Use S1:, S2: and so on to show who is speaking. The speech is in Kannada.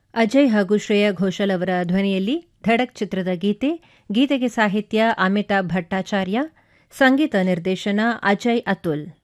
S1: ಅಜಯ್ ಹಾಗೂ ಶ್ರೇಯಾ ಘೋಷಾಲ್ ಅವರ ಧ್ವನಿಯಲ್ಲಿ ಧಡಕ್ ಚಿತ್ರದ ಗೀತೆ. ಗೀತೆಗೆ ಸಾಹಿತ್ಯ ಅಮಿತಾಬ್ ಭಟ್ಟಾಚಾರ್ಯ, ಸಂಗೀತ ನಿರ್ದೇಶನ ಅಜಯ್ ಅತುಲ್.